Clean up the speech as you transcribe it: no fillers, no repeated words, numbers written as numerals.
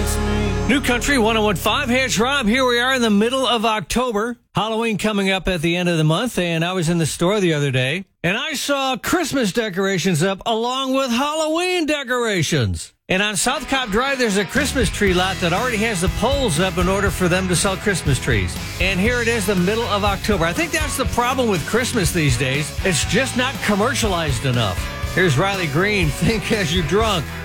New Country 101.5. Hey, it's Rob. Here we are in the middle of October. Halloween coming up at the end of the month, and I was in the store the other day, and I saw Christmas decorations up along with Halloween decorations. And on South Cobb Drive, there's a Christmas tree lot that already has the poles up in order for them to sell Christmas trees. And here it is, the middle of October. I think that's the problem with Christmas these days. It's just not commercialized enough. Here's Riley Green, Think As You're Drunk.